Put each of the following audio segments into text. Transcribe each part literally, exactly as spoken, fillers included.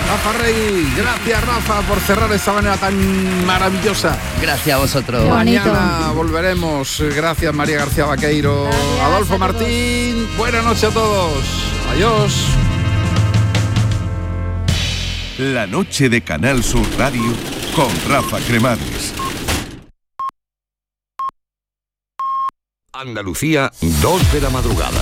Rafa Rey, gracias Rafa por cerrar de esta manera tan maravillosa. Gracias a vosotros. Mañana volveremos. Gracias María García Vaqueiro. Gracias, Adolfo a Martín, buenas noches a todos. Adiós. La noche de Canal Sur Radio con Rafa Cremades. Andalucía, dos de la madrugada.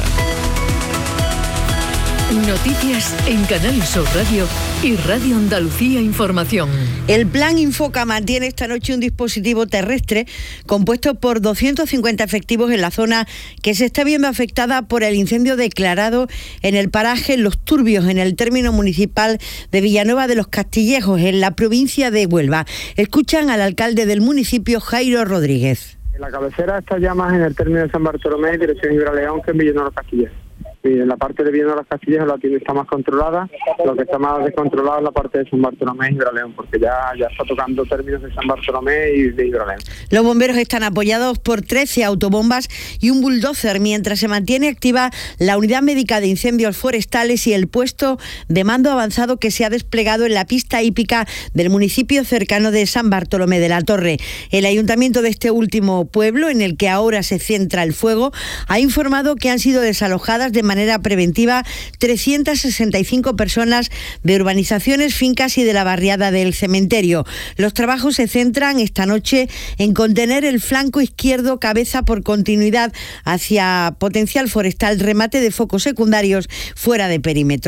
Noticias en Canal Sur Radio y Radio Andalucía Información. El Plan Infoca mantiene esta noche un dispositivo terrestre compuesto por doscientos cincuenta efectivos en la zona que se está viendo afectada por el incendio declarado en el paraje Los Turbios, en el término municipal de Villanueva de los Castillejos, en la provincia de Huelva. Escuchan al alcalde del municipio, Jairo Rodríguez. La cabecera está ya más en el término de San Bartolomé, dirección Gibraleón, que en Villanueva de los Castillejos. Y en la parte de Villanueva de los Castillejos la tiene está más controlada, lo que está más descontrolado es la parte de San Bartolomé y Gibraleón, porque ya, ya está tocando términos de San Bartolomé y de Gibraleón. Los bomberos están apoyados por trece autobombas y un bulldozer, mientras se mantiene activa la unidad médica de incendios forestales y el puesto de mando avanzado que se ha desplegado en la pista hípica del municipio cercano de San Bartolomé de la Torre. El ayuntamiento de este último pueblo, en el que ahora se centra el fuego, ha informado que han sido desalojadas de manera preventiva trescientas sesenta y cinco personas de urbanizaciones, fincas y de la barriada del Cementerio. Los trabajos se centran esta noche en contener el flanco izquierdo cabeza por continuidad hacia potencial forestal, remate de focos secundarios fuera de perímetro.